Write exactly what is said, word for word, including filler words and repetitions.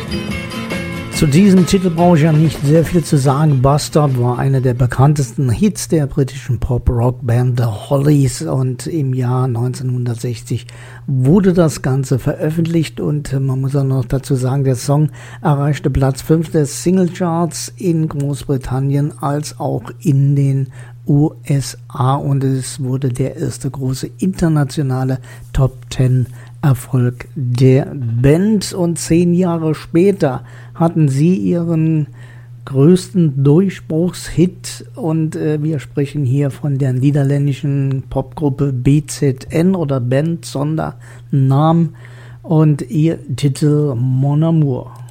Zu diesem Titel brauche ich ja nicht sehr viel zu sagen. Bastard war einer der bekanntesten Hits der britischen Pop-Rock-Band The Hollies und im Jahr neunzehnhundertsechzig wurde das Ganze veröffentlicht und man muss auch noch dazu sagen, der Song erreichte Platz fünf der Singlecharts in Großbritannien als auch in den U S A und es wurde der erste große internationale Top Ten Erfolg der Band und zehn Jahre später hatten sie ihren größten Durchbruchshit und äh, wir sprechen hier von der niederländischen Popgruppe B Z N oder Band Sondernamen und ihr Titel Mon Amour.